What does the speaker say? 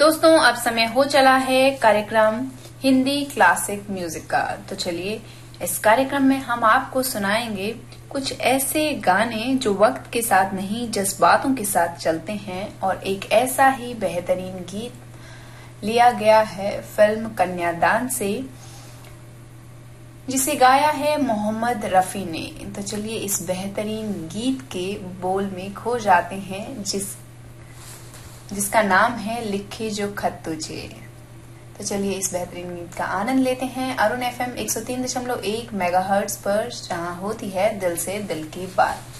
दोस्तों अब समय हो चला है कार्यक्रम हिंदी क्लासिक म्यूजिक का। तो चलिए इस कार्यक्रम में हम आपको सुनाएंगे कुछ ऐसे गाने जो वक्त के साथ नहीं जज्बातों के साथ चलते हैं और एक ऐसा ही बेहतरीन गीत लिया गया है फिल्म कन्यादान से जिसे गाया है मोहम्मद रफी ने। तो चलिए इस बेहतरीन गीत के बोल में खो जाते हैं जिसका नाम है लिखे जो खत तुझे। तो चलिए इस बेहतरीन गीत का आनंद लेते हैं अरुण FM 103.1 मेगाहर्ट्ज पर, जहां होती है दिल से दिल की बात।